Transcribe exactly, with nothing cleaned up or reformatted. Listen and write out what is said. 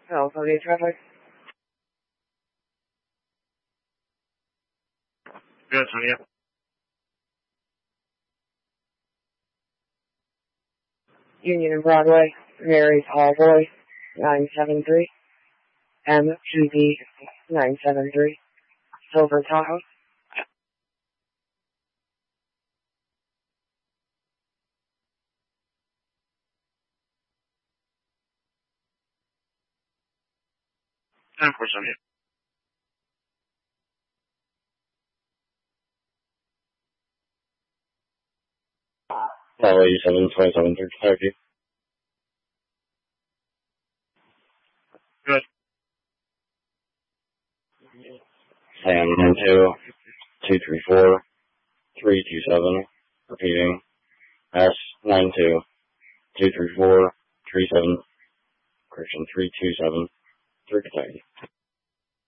Oh, Sunday traffic. Good, Sonia. Union and Broadway, Mary's Hallboy, nine seven three. M G B nine seven three. Silver Tahoe. ten four, Sonia. L eighty-seven twenty-seven through Kentucky. Good. Sam nine two two three four three two seven. Repeating. S nine two two three four three seven. Correction three two seven. Through Kentucky.